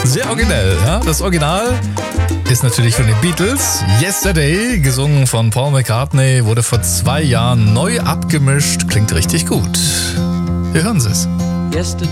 Sehr originell, ja? Das Original ist natürlich von den Beatles. Yesterday, gesungen von Paul McCartney, wurde vor 2 Jahren neu abgemischt. Klingt richtig gut. Wir hören es. Yesterday